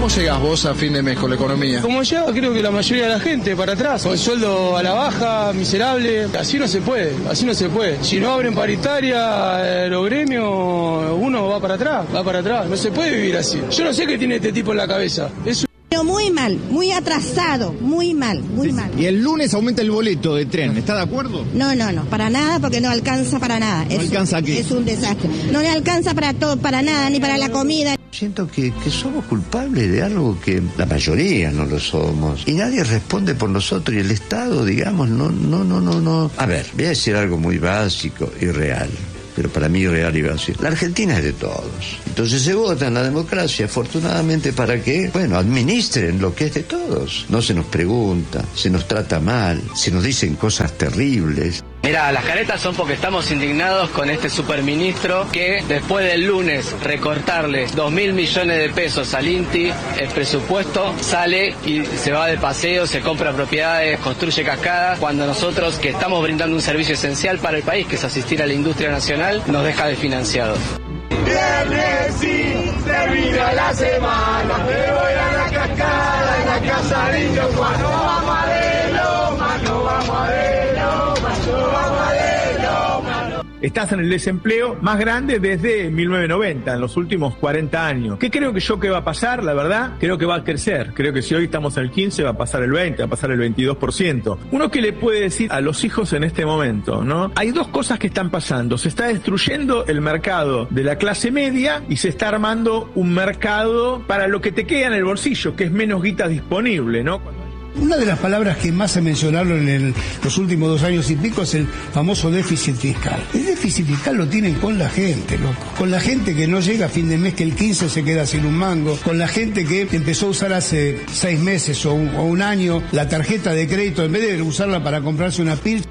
¿Cómo llegás vos a fin de mes con la economía? Como llega, creo que la mayoría de la gente para atrás, con el sueldo a la baja, miserable. Así no se puede, así no se puede. Si no abren paritaria los gremios, uno va para atrás, no se puede vivir así. Yo no sé qué tiene este tipo en la cabeza. Muy mal, muy atrasado, muy mal. Y el lunes aumenta el boleto de tren, ¿está de acuerdo? No, para nada, porque no alcanza para nada. ¿No alcanza qué? Es un desastre. No le alcanza para todo, para nada, ni para la comida. Siento que somos culpables de algo que la mayoría no lo somos. Y nadie responde por nosotros. Y el Estado, digamos, no. A ver, voy a decir algo muy básico y real. Pero para mí real y básico. La Argentina es de todos. Entonces se vota en la democracia, afortunadamente, para que, administren lo que es de todos. No se nos pregunta, se nos trata mal, se nos dicen cosas terribles. Mira, las caretas son porque estamos indignados con este superministro que después del lunes recortarle 2.000 millones de pesos al INTI, el presupuesto, sale y se va de paseo, se compra propiedades, construye cascadas, cuando nosotros, que estamos brindando un servicio esencial para el país, que es asistir a la industria nacional, nos deja desfinanciados. Viernes y termina la semana, me voy a la cascada en la casa de Indio Juan. No vamos a verlo, no vamos a verlo, no vamos a verlo. Estás en el desempleo más grande desde 1990, en los últimos 40 años. ¿Qué creo yo que va a pasar? La verdad, creo que va a crecer. Creo que si hoy estamos en el 15, va a pasar el 20, va a pasar el 22%. Uno que le puede decir a los hijos en este momento, ¿no? Hay dos cosas que están pasando. Se está destruyendo el mercado de la clase media y se está armando un mercado para lo que te queda en el bolsillo, que es menos guita disponible, ¿no? Una de las palabras que más se mencionaron en los últimos 2 años y pico es el famoso déficit fiscal. El déficit fiscal lo tienen con la gente, loco. Con la gente que no llega a fin de mes, que el 15 se queda sin un mango. Con la gente que empezó a usar hace 6 meses o un año la tarjeta de crédito en vez de usarla para comprarse una pizza.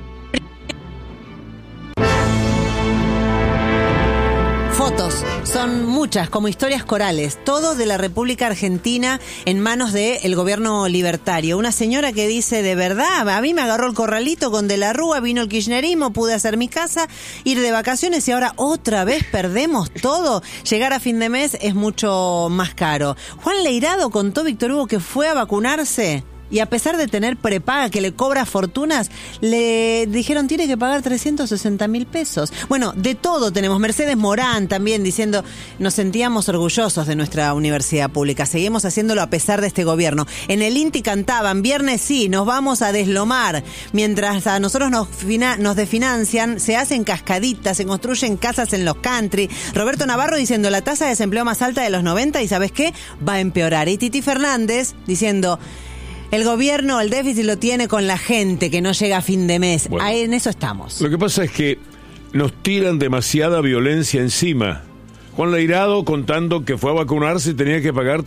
Fotos, son muchas, como historias corales, todo de la República Argentina en manos del gobierno libertario. Una señora que dice, de verdad, a mí me agarró el corralito con De la Rúa, vino el kirchnerismo, pude hacer mi casa, ir de vacaciones y ahora otra vez perdemos todo. Llegar a fin de mes es mucho más caro. Juan Leirado contó, Víctor Hugo, que fue a vacunarse. Y a pesar de tener prepaga que le cobra fortunas, le dijeron tiene que pagar 360.000 pesos. Bueno, de todo tenemos. Mercedes Morán también diciendo, nos sentíamos orgullosos de nuestra universidad pública. Seguimos haciéndolo a pesar de este gobierno. En el INTI cantaban, viernes sí, nos vamos a deslomar. Mientras a nosotros nos desfinancian, se hacen cascaditas, se construyen casas en los country. Roberto Navarro diciendo, la tasa de desempleo más alta de los 90 y ¿sabes qué? Va a empeorar. Y Titi Fernández diciendo, el gobierno, el déficit lo tiene con la gente que no llega a fin de mes. Bueno, ahí en eso estamos. Lo que pasa es que nos tiran demasiada violencia encima. Juan Leirado contando que fue a vacunarse y tenía que pagar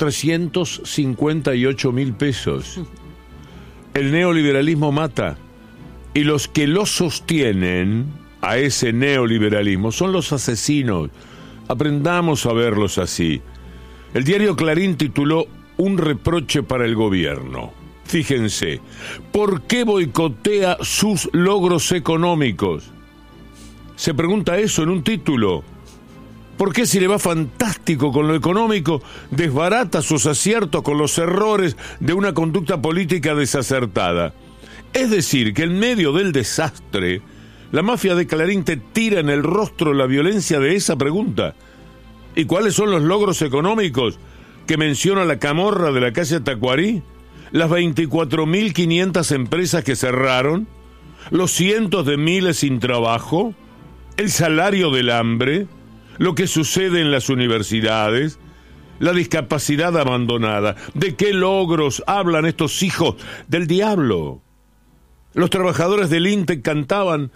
358.000 pesos. El neoliberalismo mata. Y los que lo sostienen a ese neoliberalismo son los asesinos. Aprendamos a verlos así. El diario Clarín tituló Un reproche para el gobierno. Fíjense, ¿por qué boicotea sus logros económicos? Se pregunta eso en un título. ¿Por qué si le va fantástico con lo económico, desbarata sus aciertos con los errores de una conducta política desacertada? Es decir, que en medio del desastre, la mafia de Clarín te tira en el rostro la violencia de esa pregunta. ¿Y cuáles son los logros económicos que menciona la camorra de la calle Tacuarí? Las 24.500 empresas que cerraron, los cientos de miles sin trabajo, el salario del hambre, lo que sucede en las universidades, la discapacidad abandonada. ¿De qué logros hablan estos hijos del diablo? Los trabajadores del INTE cantaban,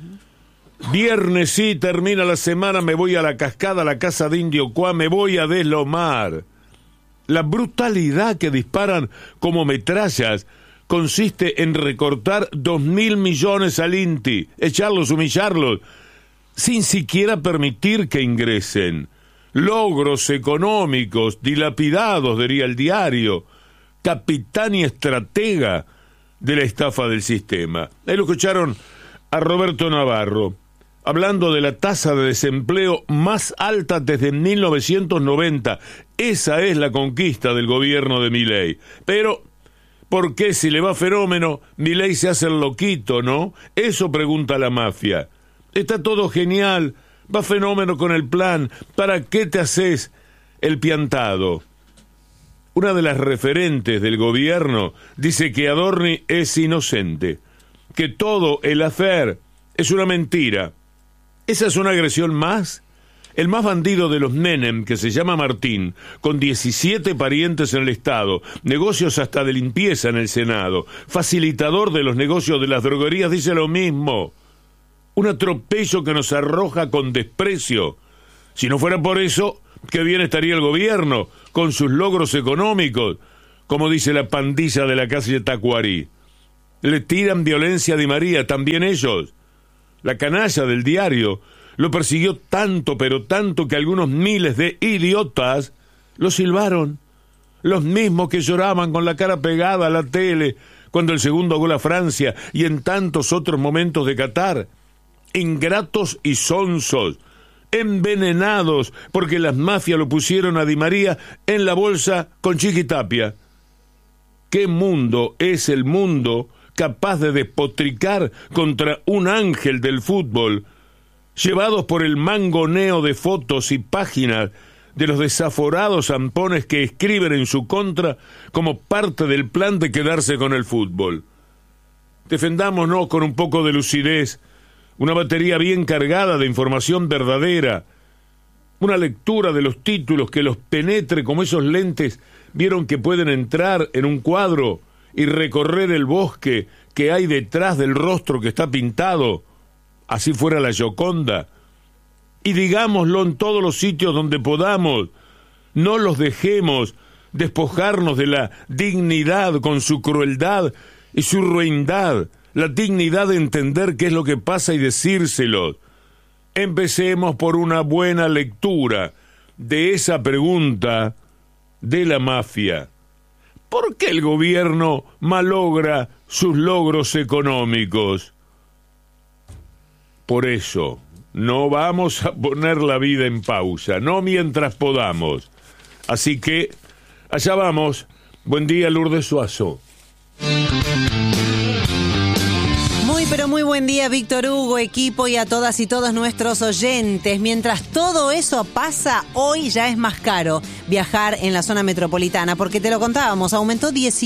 viernes sí, termina la semana, me voy a la cascada, a la casa de Indio Cuá, me voy a deslomar. La brutalidad que disparan como metrallas consiste en recortar 2.000 millones al INTI, echarlos, humillarlos, sin siquiera permitir que ingresen. Logros económicos dilapidados, diría el diario, capitán y estratega de la estafa del sistema. Ahí lo escucharon a Roberto Navarro. hablando de la tasa de desempleo más alta desde 1990. Esa es la conquista del gobierno de Milei. Pero, ¿por qué si le va fenómeno, Milei se hace el loquito, no? Eso pregunta la mafia. Está todo genial, va fenómeno con el plan, ¿para qué te haces el piantado? Una de las referentes del gobierno dice que Adorni es inocente, que todo el affair es una mentira. ¿Esa es una agresión más? El más bandido de los Menem, que se llama Martín, con 17 parientes en el Estado, negocios hasta de limpieza en el Senado, facilitador de los negocios de las droguerías, dice lo mismo. Un atropello que nos arroja con desprecio. Si no fuera por eso, qué bien estaría el gobierno, con sus logros económicos, como dice la pandilla de la calle Tacuarí. Le tiran violencia a Di María, también ellos. La canalla del diario lo persiguió tanto, pero tanto, que algunos miles de idiotas lo silbaron. Los mismos que lloraban con la cara pegada a la tele cuando el segundo gol a Francia y en tantos otros momentos de Qatar. Ingratos y sonsos, envenenados porque las mafias lo pusieron a Di María en la bolsa con Chiquitapia. ¿Qué mundo es el mundo capaz de despotricar contra un ángel del fútbol, llevados por el mangoneo de fotos y páginas de los desaforados zampones que escriben en su contra como parte del plan de quedarse con el fútbol? Defendámonos con un poco de lucidez, una batería bien cargada de información verdadera, una lectura de los títulos que los penetre como esos lentes vieron que pueden entrar en un cuadro y recorrer el bosque que hay detrás del rostro que está pintado, así fuera la Gioconda, y digámoslo en todos los sitios donde podamos. No los dejemos despojarnos de la dignidad con su crueldad y su ruindad, la dignidad de entender qué es lo que pasa y decírselo. Empecemos por una buena lectura de esa pregunta de la mafia. ¿Por qué el gobierno malogra sus logros económicos? Por eso, no vamos a poner la vida en pausa, no mientras podamos. Así que, allá vamos. Buen día, Lourdes Suazo. Pero muy buen día, Víctor Hugo, equipo, y a todas y todos nuestros oyentes. Mientras todo eso pasa, hoy ya es más caro viajar en la zona metropolitana, porque te lo contábamos, aumentó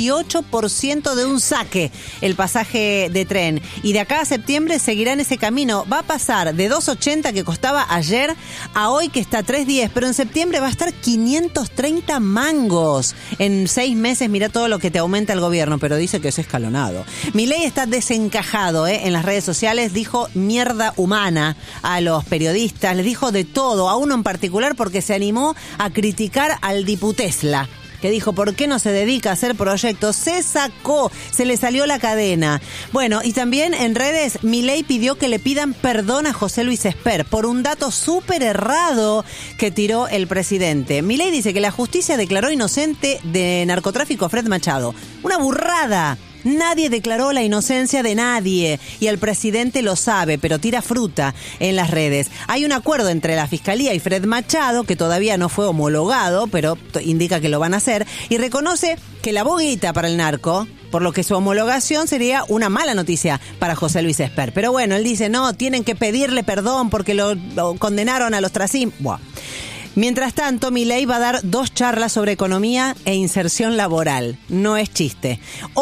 18% de un saque el pasaje de tren, y de acá a septiembre seguirá en ese camino. Va a pasar de 2.80 que costaba ayer a hoy que está 3.10, pero en septiembre va a estar 530 mangos. En 6 meses, mira todo lo que te aumenta el gobierno, pero dice que es escalonado. Milei está desencajado, en las redes sociales dijo mierda humana a los periodistas, les dijo de todo, a uno en particular porque se animó a criticar al diputesla, que dijo, ¿por qué no se dedica a hacer proyectos? Se sacó, se le salió la cadena. Bueno, y también en redes, Milei pidió que le pidan perdón a José Luis Esper por un dato súper errado que tiró el presidente. Milei dice que la justicia declaró inocente de narcotráfico a Fred Machado. Una burrada. Nadie declaró la inocencia de nadie y el presidente lo sabe, pero tira fruta en las redes. Hay un acuerdo entre la Fiscalía y Fred Machado que todavía no fue homologado, pero indica que lo van a hacer, y reconoce que la boguita para el narco, por lo que su homologación sería una mala noticia para José Luis Esper. Pero bueno, él dice, no, tienen que pedirle perdón porque lo condenaron al ostracismo. Buah. Mientras tanto, Milei va a dar 2 charlas sobre economía e inserción laboral. No es chiste.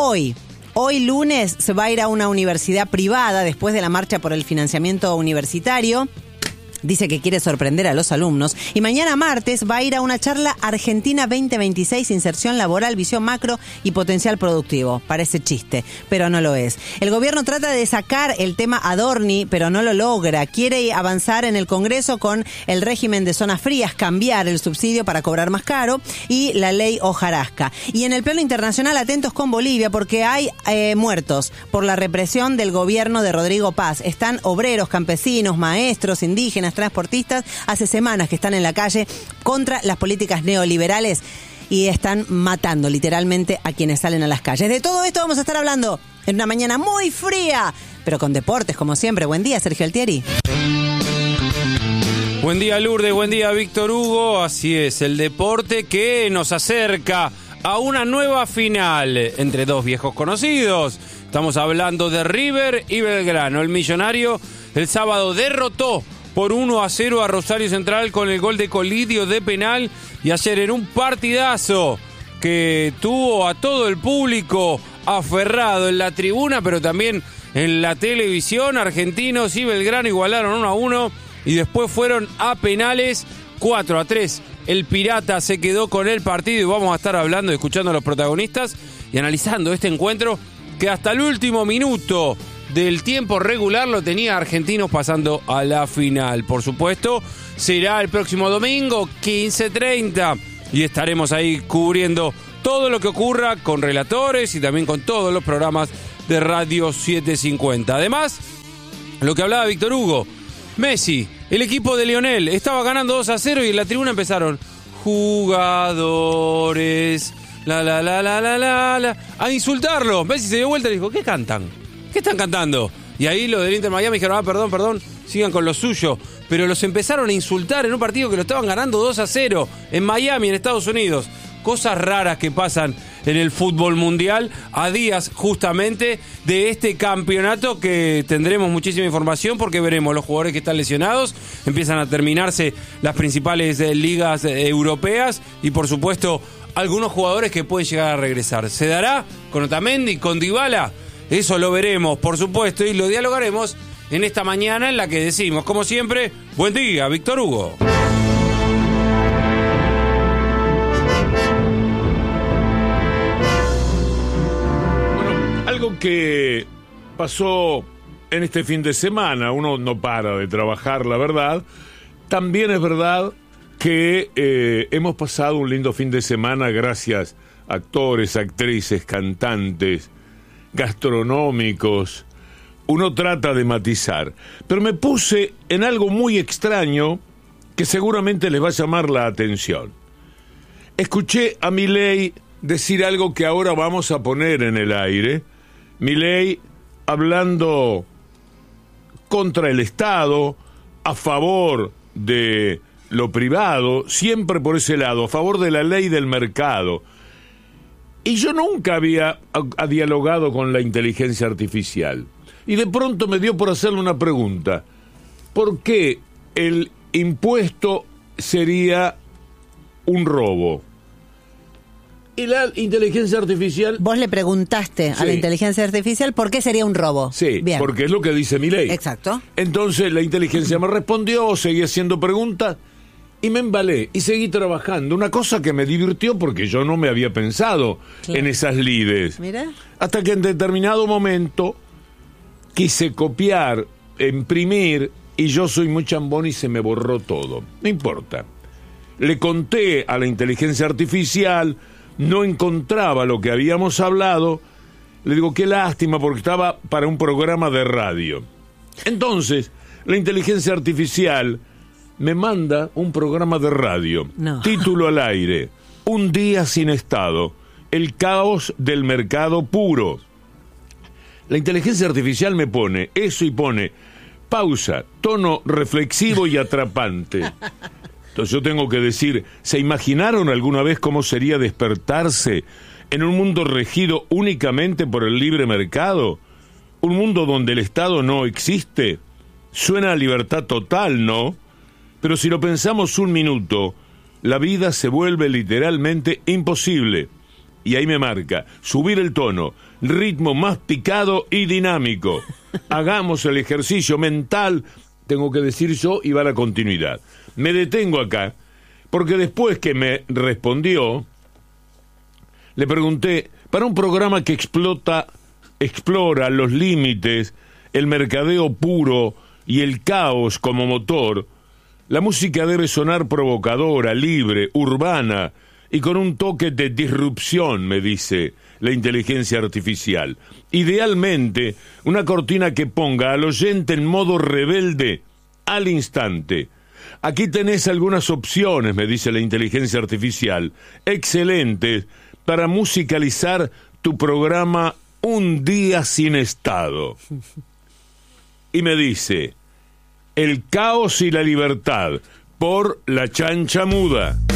Hoy lunes se va a ir a una universidad privada después de la marcha por el financiamiento universitario. Dice que quiere sorprender a los alumnos. Y mañana martes va a ir a una charla Argentina 2026, inserción laboral, visión macro y potencial productivo. Parece chiste, pero no lo es. El gobierno trata de sacar el tema Adorni, pero no lo logra. Quiere avanzar en el Congreso con el régimen de zonas frías, cambiar el subsidio para cobrar más caro y la ley hojarasca. Y en el plano internacional, atentos con Bolivia, porque hay muertos por la represión del gobierno de Rodrigo Paz. Están obreros, campesinos, maestros, indígenas, transportistas, hace semanas que están en la calle contra las políticas neoliberales y están matando literalmente a quienes salen a las calles. De todo esto vamos a estar hablando en una mañana muy fría, pero con deportes como siempre. Buen día, Sergio Altieri. Buen día, Lourdes, buen día, Víctor Hugo. Así es, el deporte que nos acerca a una nueva final entre dos viejos conocidos. Estamos hablando de River y Belgrano. El Millonario el sábado derrotó por 1-0 a Rosario Central con el gol de Colidio de penal, y ayer en un partidazo que tuvo a todo el público aferrado en la tribuna, pero también en la televisión. Argentinos y Belgrano igualaron 1-1 y después fueron a penales 4-3. El Pirata se quedó con el partido y vamos a estar hablando y escuchando a los protagonistas y analizando este encuentro que hasta el último minuto del tiempo regular lo tenía Argentinos pasando a la final. Por supuesto, será el próximo domingo, 15:30, y estaremos ahí cubriendo todo lo que ocurra con relatores y también con todos los programas de Radio 750. Además, lo que hablaba Víctor Hugo, Messi, el equipo de Lionel, estaba ganando 2-0 y en la tribuna empezaron jugadores, a insultarlo. Messi se dio vuelta y dijo, ¿qué cantan? ¿Qué están cantando? Y ahí los del Inter Miami dijeron, perdón, sigan con lo suyo. Pero los empezaron a insultar en un partido que lo estaban ganando 2-0 en Miami, en Estados Unidos. Cosas raras que pasan en el fútbol mundial a días justamente de este campeonato, que tendremos muchísima información porque veremos los jugadores que están lesionados, empiezan a terminarse las principales ligas europeas y por supuesto algunos jugadores que pueden llegar a regresar. ¿Se dará con Otamendi, con Dybala? Eso lo veremos, por supuesto, y lo dialogaremos en esta mañana en la que decimos, como siempre, buen día, Víctor Hugo. Algo que pasó en este fin de semana, uno no para de trabajar, la verdad. También es verdad que hemos pasado un lindo fin de semana gracias a actores, actrices, cantantes, gastronómicos. Uno trata de matizar, pero me puse en algo muy extraño que seguramente les va a llamar la atención. Escuché a Milei decir algo que ahora vamos a poner en el aire. Milei hablando contra el Estado, a favor de lo privado, siempre por ese lado, a favor de la ley del mercado. Y yo nunca había dialogado con la inteligencia artificial. Y de pronto me dio por hacerle una pregunta. ¿Por qué el impuesto sería un robo? Y la inteligencia artificial... Vos le preguntaste a la inteligencia artificial por qué sería un robo. Sí, bien, porque es lo que dice Milei. Exacto. Entonces la inteligencia me respondió, seguí haciendo preguntas y me embalé y seguí trabajando. Una cosa que me divirtió porque yo no me había pensado en esas lides. Mira. Hasta que en determinado momento quise copiar, imprimir, y yo soy muy chambón y se me borró todo. No importa. Le conté a la inteligencia artificial, no encontraba lo que habíamos hablado. Le digo, qué lástima, porque estaba para un programa de radio. Entonces, la inteligencia artificial me manda un programa de radio. No. Título al aire: Un día sin Estado, el caos del mercado puro. La inteligencia artificial me pone eso y pone pausa, tono reflexivo y atrapante. Entonces yo tengo que decir, ¿se imaginaron alguna vez cómo sería despertarse en un mundo regido únicamente por el libre mercado? Un mundo donde el Estado no existe. Suena a libertad total, ¿no? Pero si lo pensamos un minuto, la vida se vuelve literalmente imposible. Y ahí me marca, subir el tono, ritmo más picado y dinámico. Hagamos el ejercicio mental, tengo que decir yo, y va la continuidad. Me detengo acá, porque después que me respondió, le pregunté, para un programa que explora los límites, el mercadeo puro y el caos como motor, la música debe sonar provocadora, libre, urbana, y con un toque de disrupción, me dice la inteligencia artificial. Idealmente, una cortina que ponga al oyente en modo rebelde al instante. Aquí tenés algunas opciones, me dice la inteligencia artificial, excelentes para musicalizar tu programa Un día sin Estado. Y me dice, El caos y la libertad, por La Chancha Muda.